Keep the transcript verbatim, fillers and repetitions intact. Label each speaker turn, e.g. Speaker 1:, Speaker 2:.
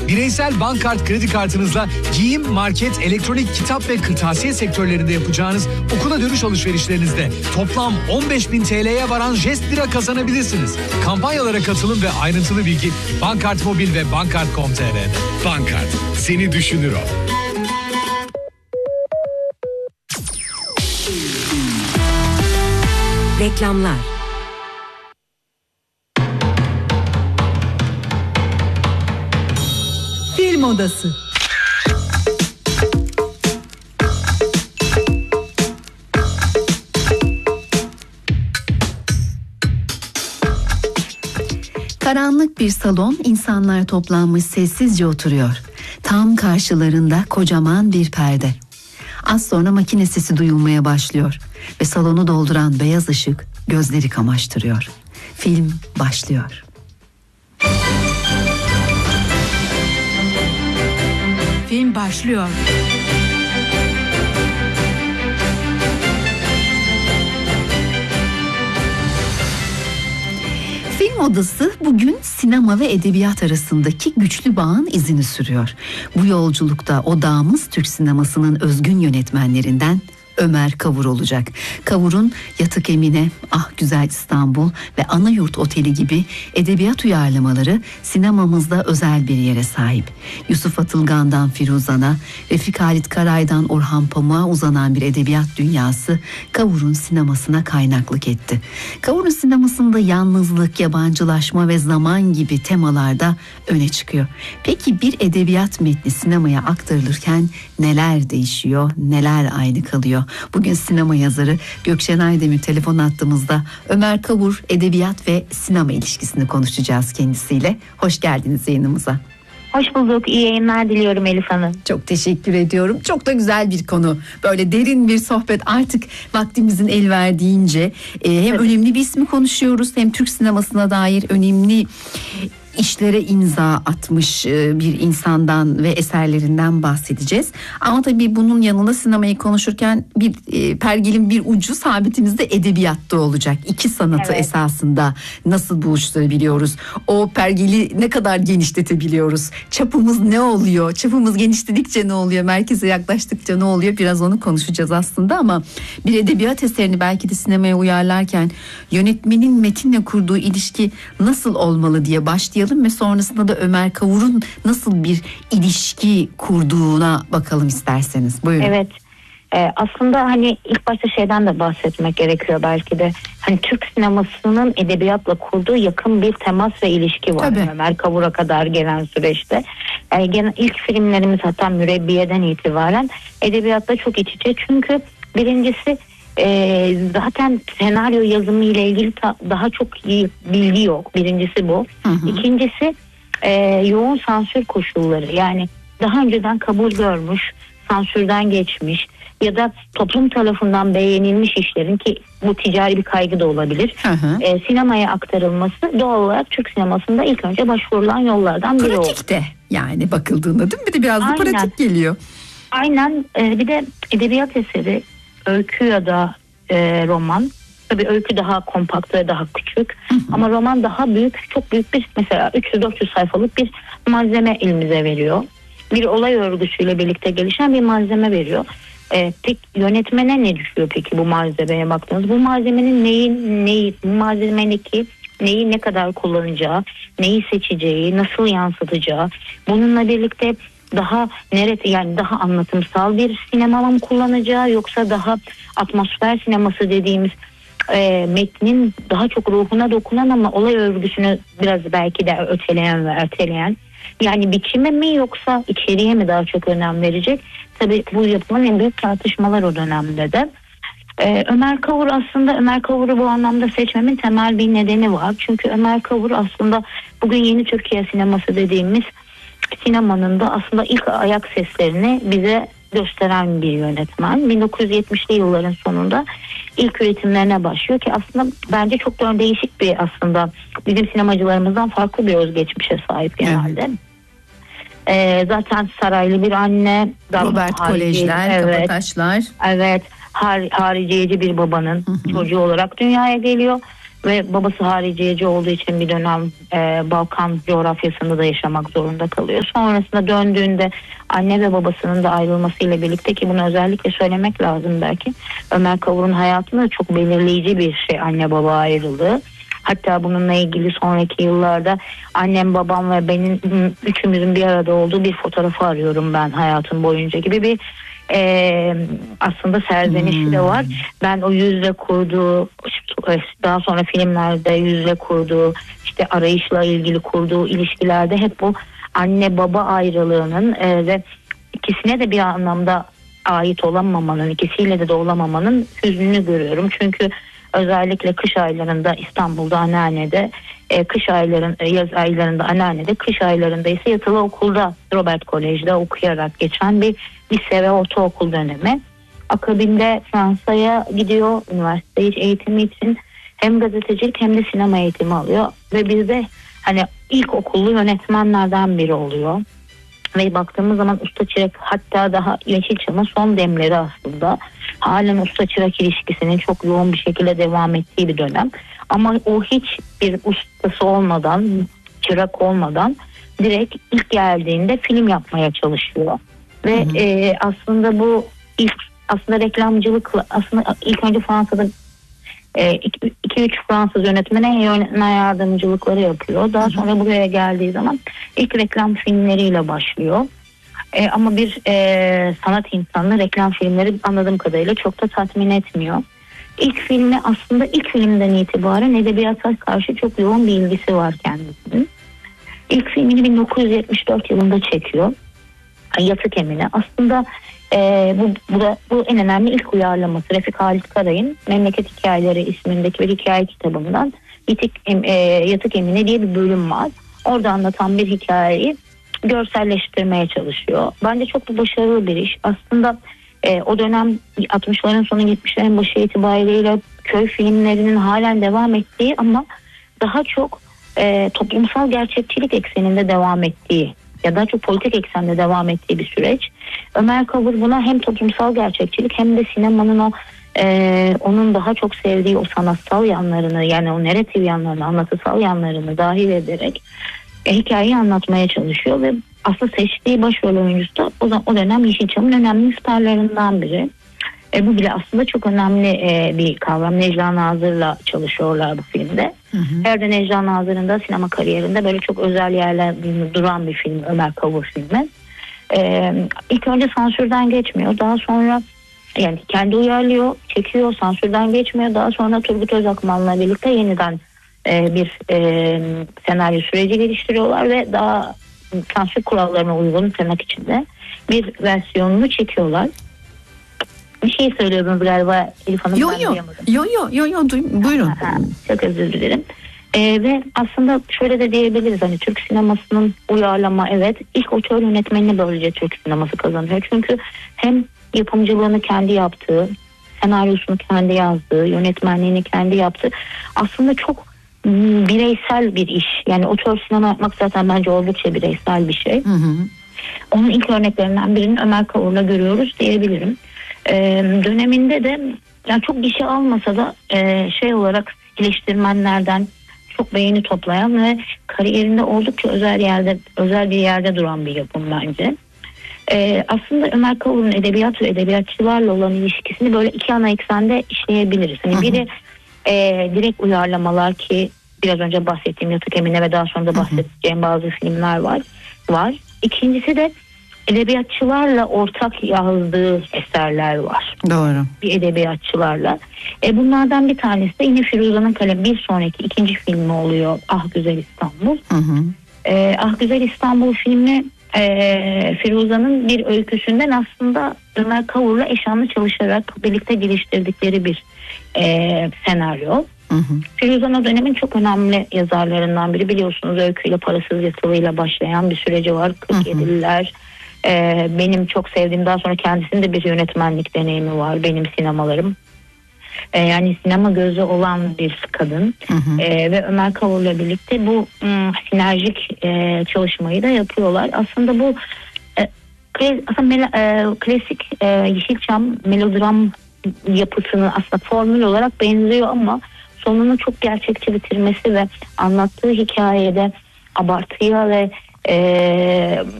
Speaker 1: Bireysel bank kart kredi kartınızla giyim, market, elektronik, kitap ve kırtasiye sektörlerinde yapacağınız okula dönüş alışverişlerinizde toplam on beş bin T L'ye varan jest lira kazanabilirsiniz. Kampanyalara katılın ve ayrıntılı bilgi Bankart Mobil ve bankart nokta com nokta t r'de.
Speaker 2: Bankart, seni düşünür o.
Speaker 3: Reklamlar. Film Odası. Karanlık bir salon, insanlar toplanmış sessizce oturuyor. Tam karşılarında kocaman bir perde. Az sonra makine sesi duyulmaya başlıyor ve salonu dolduran beyaz ışık gözleri kamaştırıyor. Film başlıyor. Film başlıyor. Film Odası bugün sinema ve edebiyat arasındaki güçlü bağın izini sürüyor. Bu yolculukta odağımız Türk sinemasının özgün yönetmenlerinden Ömer Kavur olacak. Kavur'un Yatık Emine, Ah Güzel İstanbul ve Anayurt Oteli gibi edebiyat uyarlamaları sinemamızda özel bir yere sahip. Yusuf Atılgan'dan Firuzan'a, Refik Halit Karay'dan Orhan Pamuk'a uzanan bir edebiyat dünyası Kavur'un sinemasına kaynaklık etti. Kavur'un sinemasında yalnızlık, yabancılaşma ve zaman gibi temalarda öne çıkıyor. Peki bir edebiyat metni sinemaya aktarılırken neler değişiyor, neler aynı kalıyor? Bugün sinema yazarı Gökşen Aydemir telefon attığımızda Ömer Kavur edebiyat ve sinema ilişkisini konuşacağız kendisiyle. Hoş geldiniz yayınımıza.
Speaker 4: Hoş bulduk. İyi yayınlar diliyorum Elif Hanım.
Speaker 3: Çok teşekkür ediyorum. Çok da güzel bir konu. Böyle derin bir sohbet. Artık vaktimizin el verdiğince e, hem evet. önemli bir ismi konuşuyoruz, hem Türk sinemasına dair önemli işlere imza atmış bir insandan ve eserlerinden bahsedeceğiz. Ama tabii bunun yanında sinemayı konuşurken bir e, pergelin bir ucu sabitimizde edebiyatta olacak. İki sanatı evet. esasında nasıl buluşturabiliyoruz? O pergeli ne kadar genişletebiliyoruz? Çapımız ne oluyor? Çapımız genişledikçe ne oluyor? Merkeze yaklaştıkça ne oluyor? Biraz onu konuşacağız aslında, ama bir edebiyat eserini belki de sinemaya uyarlarken yönetmenin metinle kurduğu ilişki nasıl olmalı diye başlayalım ve sonrasında da Ömer Kavur'un nasıl bir ilişki kurduğuna bakalım isterseniz. Buyurun.
Speaker 4: Evet. Ee, aslında hani ilk başta şeyden de bahsetmek gerekiyor belki de. Hani Türk sinemasının edebiyatla kurduğu yakın bir temas ve ilişki var. Tabii. Ömer Kavur'a kadar gelen süreçte. Ee, gene ilk filmlerimiz hatta Mürebbiye'den itibaren edebiyatla çok iç içe. Çünkü birincisi Ee, zaten senaryo yazımı ile ilgili ta, daha çok iyi bilgi yok. Birincisi bu. Hı hı. İkincisi e, yoğun sansür koşulları. Yani daha önceden kabul görmüş, sansürden geçmiş ya da toplum tarafından beğenilmiş işlerin, ki bu ticari bir kaygı da olabilir, hı hı. E, sinemaya aktarılması doğal olarak Türk sinemasında ilk önce başvurulan yollardan biri oldu.
Speaker 3: Pratik de yani bakıldığında değil mi? Bir de biraz da
Speaker 4: Aynen.
Speaker 3: pratik geliyor.
Speaker 4: Aynen. E, bir de edebiyat eseri, öykü ya da e, roman. Tabii öykü daha kompakt ve daha küçük. Hı hı. Ama roman daha büyük, çok büyük bir, mesela üç yüz dört yüz sayfalık bir malzeme elimize veriyor. Bir olay örgüsüyle birlikte gelişen bir malzeme veriyor. E, peki yönetmene ne düşüyor peki bu malzemeye baktığınız? Bu malzemenin neyi, neyi, bu malzemedeki neyi ne kadar kullanacağı, neyi seçeceği, nasıl yansıtacağı, bununla birlikte daha nerede, yani daha anlatımsal bir sinema mı kullanacağı, yoksa daha atmosfer sineması dediğimiz e, metnin daha çok ruhuna dokunan ama olay örgüsünü biraz belki de öteleyen ve erteleyen, yani biçime mi yoksa içeriğe mi daha çok önem verecek? Tabii bu yapılan en büyük tartışmalar o dönemde de. Ee, Ömer Kavur aslında Ömer Kavur'u bu anlamda seçmemin temel bir nedeni var. Çünkü Ömer Kavur aslında bugün yeni Türkiye sineması dediğimiz sinemanın da aslında ilk ayak seslerini bize gösteren bir yönetmen. bin dokuz yüz yetmişli yılların sonunda ilk üretimlerine başlıyor ki aslında bence çok da değişik bir, aslında bizim sinemacılarımızdan farklı bir özgeçmişe sahip genelde. Evet. Ee, zaten saraylı bir anne,
Speaker 3: Robert Kolejler, evet, Kabataşlar.
Speaker 4: Evet, har- hariciyeci bir babanın hı hı. çocuğu olarak dünyaya geliyor ve babası hariciyeci olduğu için bir dönem e, Balkan coğrafyasında da yaşamak zorunda kalıyor. Sonrasında döndüğünde anne ve babasının da ayrılmasıyla birlikte, ki bunu özellikle söylemek lazım belki, Ömer Kavur'un hayatında çok belirleyici bir şey anne baba ayrılığı. Hatta bununla ilgili sonraki yıllarda annem, babam ve benim üçümüzün bir arada olduğu bir fotoğrafı arıyorum ben hayatım boyunca gibi bir e, aslında serzenişi hmm. de var. Ben o yüzle kurduğu, daha sonra filmlerde yüzle kurduğu, işte arayışla ilgili kurduğu ilişkilerde hep bu anne baba ayrılığının e, ve ikisine de bir anlamda ait olamamanın, ikisiyle de de olamamanın hüznünü görüyorum. Çünkü özellikle kış aylarında İstanbul'da anneannede, e, kış ayların e, yaz aylarında anneannede, kış aylarında ise yatılı okulda, Robert Kolej'de okuyarak geçen bir lise ve ortaokul dönemi. Akabinde Fransa'ya gidiyor üniversite eğitimi için, hem gazetecilik hem de sinema eğitimi alıyor ve bizde hani ilk okullu yönetmenlerden biri oluyor. Ve baktığımız zaman usta çırak, hatta daha Yeşilçam'ın son demleri aslında. Halen usta çırak ilişkisinin çok yoğun bir şekilde devam ettiği bir dönem. Ama o hiç bir ustası olmadan, çırak olmadan direkt ilk geldiğinde film yapmaya çalışıyor. Ve hı hı. E, aslında bu ilk aslında reklamcılıkla, aslında ilk önce Fransa'da iki üç Fransız yönetmene yönetmen yardımcılıkları yapıyor. Daha sonra buraya geldiği zaman ilk reklam filmleriyle başlıyor. E, ama bir e, sanat insanı reklam filmleri anladığım kadarıyla çok da tatmin etmiyor. İlk filmi aslında ilk filmden itibaren edebiyata karşı çok yoğun bir ilgisi var kendisinin. İlk filmini bin dokuz yüz yetmiş dört yılında çekiyor. Yatık Emine. Aslında e, bu, bu, da, bu en önemli ilk uyarlaması. Refik Halit Karay'ın Memleket Hikayeleri ismindeki bir hikaye kitabından Yatık, e, Yatık Emine diye bir bölüm var. Orada anlatan bir hikayeyi görselleştirmeye çalışıyor. Bence çok da başarılı bir iş. Aslında e, o dönem altmışların sonu yetmişlerin başı itibariyle köy filmlerinin halen devam ettiği ama daha çok e, toplumsal gerçekçilik ekseninde devam ettiği ya daha çok politik eksende devam ettiği bir süreç. Ömer Kavur buna hem toplumsal gerçekçilik hem de sinemanın o e, onun daha çok sevdiği o sanatsal yanlarını, yani o narratif yanlarını, anlatısal yanlarını dahil ederek e, hikayeyi anlatmaya çalışıyor ve aslında seçtiği başrol oyuncusu da o, o dönem Yeşilçam'ın önemli starlarından biri. E, bu bile aslında çok önemli e, bir kavram. Necla Nazır'la çalışıyorlar bu filmde. Hı hı. Her de Necla Nazır'ın da sinema kariyerinde böyle çok özel yerlerde duran bir film, Ömer Kavur filmi. E, ilk önce sansürden geçmiyor. Daha sonra yani kendi uyarlıyor, çekiyor, sansürden geçmiyor. Daha sonra Turgut Özakman'la birlikte yeniden e, bir e, senaryo süreci geliştiriyorlar ve daha sansür kurallarına uygun tırnak içinde bir versiyonunu çekiyorlar. Bir şey söylüyordunuz galiba Elif Hanım.
Speaker 3: Yo yo yo yo yo yo buyurun.
Speaker 4: Ha, çok özür dilerim. Ee, ve aslında şöyle de diyebiliriz, hani Türk sinemasının uyarlama, evet, ilk otör yönetmenini böylece Türk sineması kazanıyor. Çünkü hem yapımcılığını kendi yaptığı, senaryosunu kendi yazdığı, yönetmenliğini kendi yaptığı, aslında çok bireysel bir iş. Yani otör sinema yapmak zaten bence oldukça bireysel bir şey. Hı hı. Onun ilk örneklerinden birini Ömer Kavur'la görüyoruz diyebilirim. Ee, döneminde de yani çok gişe almasa da e, şey olarak eleştirmenlerden çok beğeni toplayan ve kariyerinde oldukça özel yerde özel bir yerde duran bir yapım bence. Ee, aslında Ömer Kavur'un edebiyat ve edebiyatçılarla olan ilişkisini böyle iki ana eksende işleyebiliriz. Hani biri e, direkt uyarlamalar, ki biraz önce bahsettiğim Yatık Emine ve daha sonra da bahsedeceğim bazı filmler var. var. İkincisi de edebiyatçılarla ortak yazdığı eserler var.
Speaker 3: Doğru.
Speaker 4: Bir edebiyatçılarla. E bunlardan bir tanesi de yine Firuza'nın kalemi, bir sonraki ikinci filmi oluyor, Ah Güzel İstanbul. Hı hı. E, Ah Güzel İstanbul filmi e, Firuza'nın bir öyküsünden aslında Ömer Kavur'la eş anlı çalışarak birlikte geliştirdikleri bir e, senaryo. Hı hı. Firuza'nın o dönemin çok önemli yazarlarından biri, biliyorsunuz, öyküyle, parasız yatılıyla başlayan bir süreci var. kırk yedililer. Ee, benim çok sevdiğim, daha sonra kendisinin de bir yönetmenlik deneyimi var, benim sinemalarım. Ee, yani sinema gözü olan bir kadın. Hı hı. Ee, ve Ömer Kavur'la birlikte bu ım, sinerjik e, çalışmayı da yapıyorlar. Aslında bu e, klas, aslında mel, e, klasik e, Yeşilçam melodram yapısını aslında formül olarak benziyor ama sonunu çok gerçekçi bitirmesi ve anlattığı hikayede abartıya ve e,